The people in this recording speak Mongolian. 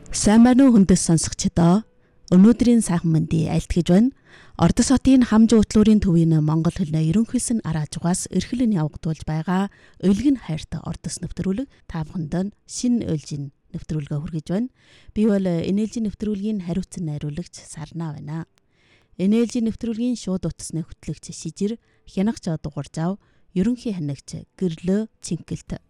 Сайн байна уу хүндэс сонсогчдоо. Өнөөдрийн сайхан мэндийг айлтгаж байна. Ордос хотын хамж уутлуурын төвийн Монгол хөлнөө ерөнхийлсөн араажгаас эрхлэн явагдуулж байгаа Өлгөн хайртай ордос нэвтрүүлэг та бүхэнд шинэ ээлжийн нэвтрүүлгээ хүргэж байна. Би бол энэ ээлжийн нэвтрүүлгийн хариуцсан найруулагч Сарна байна. Энэ ээлжийн нэвтрүүлгийн шууд утасны хөтлөгч Шижир, хянагч дугуйржав, ерөнхий хянагч Гэрлөө Цэнгэлт.